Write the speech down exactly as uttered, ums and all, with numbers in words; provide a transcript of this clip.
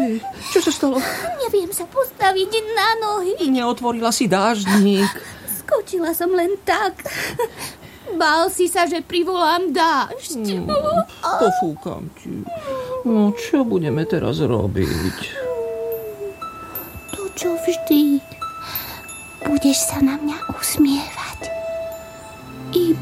Oj, čo sa stalo? Neviem sa postaviť na nohy. Neotvorila si dáždnik. Skočila som len tak. Bál si sa, že privolám dážď. Mm, pofúkam ti. No, čo budeme teraz robiť? To, čo vždy. Budeš sa na mňa usmievať. Iba